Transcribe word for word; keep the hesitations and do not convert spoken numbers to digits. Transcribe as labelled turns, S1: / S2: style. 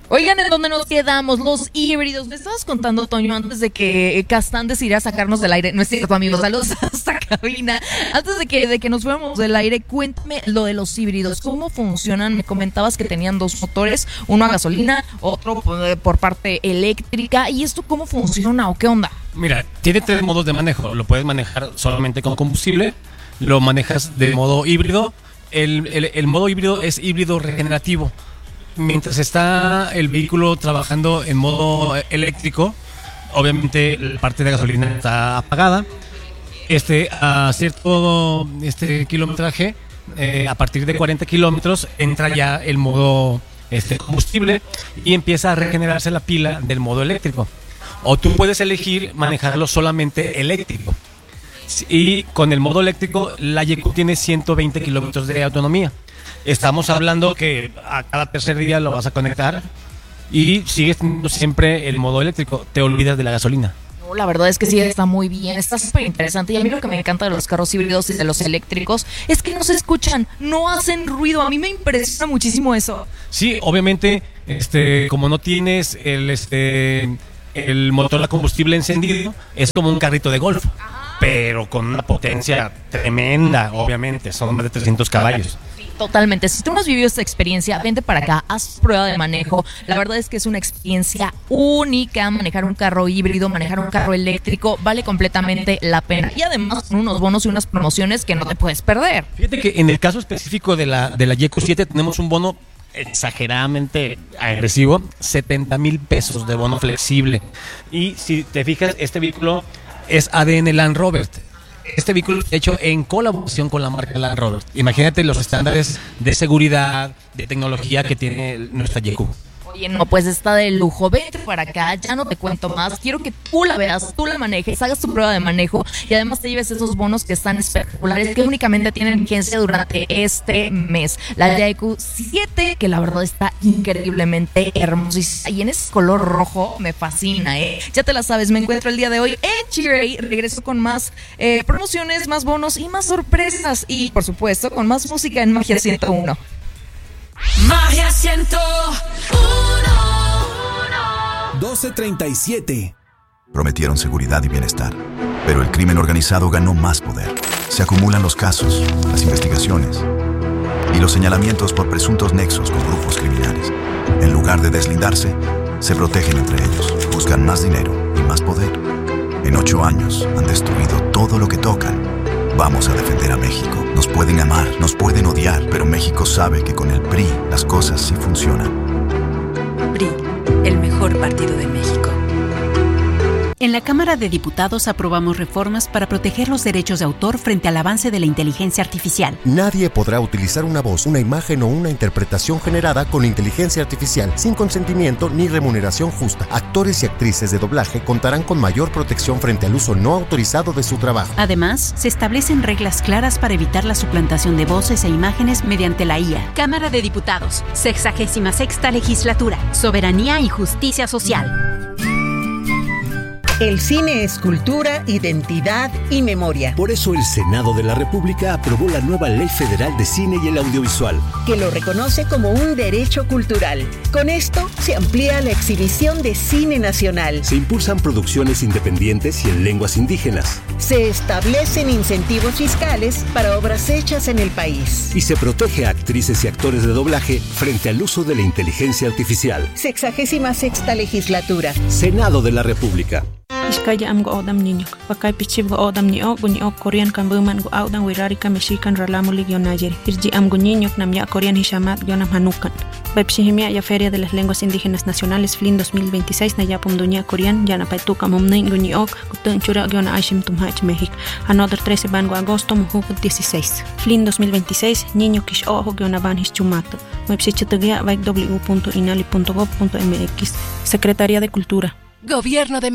S1: Oigan, ¿en dónde nos quedamos? Los híbridos. Me estabas contando, Toño, antes de que Castán decidiera sacarnos del aire. No es cierto, amigos, saludos a esta cabina. Antes de que, de que nos fuéramos del aire, cuéntame lo de los híbridos. ¿Cómo funcionan? Me comentabas que tenían dos motores, uno a gasolina, otro por parte eléctrica. ¿Y esto cómo funciona o qué onda?
S2: Mira, tiene tres modos de manejo. Lo puedes manejar solamente con combustible, lo manejas de modo híbrido. El, el, el modo híbrido es híbrido regenerativo. Mientras está el vehículo trabajando en modo eléctrico, obviamente la parte de gasolina está apagada. Este, a cierto este kilometraje, eh, a partir de cuarenta kilómetros, entra ya el modo este, combustible y empieza a regenerarse la pila del modo eléctrico. O tú puedes elegir manejarlo solamente eléctrico. Y con el modo eléctrico, la Y E Q tiene ciento veinte kilómetros de autonomía. Estamos hablando que a cada tercer día lo vas a conectar y sigues teniendo siempre el modo eléctrico. Te olvidas de la gasolina.
S1: No, la verdad es que sí, está muy bien, está súper interesante. Y a mí lo que me encanta de los carros híbridos y de los eléctricos es que no se escuchan, no hacen ruido. A mí me impresiona muchísimo eso.
S2: Sí, obviamente, este, como no tienes el, este, el motor a combustible encendido, es como un carrito de golf. Pero con una potencia tremenda, obviamente, son más de trescientos caballos.
S1: Totalmente, si tú no has vivido esta experiencia, vente para acá, haz prueba de manejo. La verdad es que es una experiencia única. Manejar un carro híbrido, manejar un carro eléctrico, vale completamente la pena. Y además con unos bonos y unas promociones que no te puedes perder.
S2: Fíjate que en el caso específico de la, de la Y E Q siete tenemos un bono exageradamente agresivo, setenta mil pesos de bono flexible. Y si te fijas, este vehículo es A D N Land Rover. Este vehículo es hecho en colaboración con la marca Land Rover. Imagínate los estándares de seguridad, de tecnología que tiene nuestra Y E Q.
S1: Oye, no, pues está de lujo. Vete para acá, ya no te cuento más. Quiero que tú la veas, tú la manejes, hagas tu prueba de manejo y además te lleves esos bonos que están espectaculares, que únicamente tienen vigencia durante este mes. La Y E Q siete, que la verdad está increíblemente hermosísima. Y en ese color rojo me fascina, ¿eh? Ya te la sabes, me encuentro el día de hoy en Chiray. Regreso con más eh, promociones, más bonos y más sorpresas. Y, por supuesto, con más música en Magia ciento uno.
S3: Magia ciento uno.
S4: doce treinta y siete.
S5: Prometieron seguridad y bienestar, pero el crimen organizado ganó más poder. Se acumulan los casos, las investigaciones y los señalamientos por presuntos nexos con grupos criminales. En lugar de deslindarse, se protegen entre ellos, buscan más dinero y más poder. En ocho años han destruido todo lo que tocan. Vamos a defender a México. Nos pueden amar, nos pueden odiar, pero México sabe que con el P R I las cosas sí funcionan.
S6: P R I, el mejor partido de México.
S7: En la Cámara de Diputados aprobamos reformas para proteger los derechos de autor frente al avance de la inteligencia artificial.
S8: Nadie podrá utilizar una voz, una imagen o una interpretación generada con inteligencia artificial sin consentimiento ni remuneración justa. Actores y actrices de doblaje contarán con mayor protección frente al uso no autorizado de su trabajo.
S7: Además, se establecen reglas claras para evitar la suplantación de voces e imágenes mediante la I A.
S6: Cámara de Diputados, sexagésima sexta legislatura, soberanía y justicia social.
S9: El cine es cultura, identidad y memoria.
S4: Por eso el Senado de la República aprobó la nueva Ley Federal de Cine y el Audiovisual,
S9: que lo reconoce como un derecho cultural. Con esto se amplía la exhibición de cine nacional.
S4: Se impulsan producciones independientes y en lenguas indígenas.
S9: Se establecen incentivos fiscales para obras hechas en el país.
S4: Y se protege a actrices y actores de doblaje frente al uso de la inteligencia artificial.
S9: Sexagésima sexta legislatura.
S4: Senado de la República.
S10: Iskaya am go odam ninyok pakai pichib go odam ni ok buni ok Korean kan buman go audan wirari ka mexican ralamu ligio nayer irji am go ninyok nam ya Korean hishamat yonam hanukan Bepsihimia ya Feria de las Lenguas Indígenas Nacionales F L I N dos mil veintiséis na yapum dunia Korean ya na paituka mumnin go ni ok gutun chura giona aishim tumhach México another trece ban go agosto muhu dieciséis F L I N dos mil veintiséis niño kish ojo giona ban his chumato website w punto inali punto gov punto m x Secretaría de Cultura
S6: Gobierno de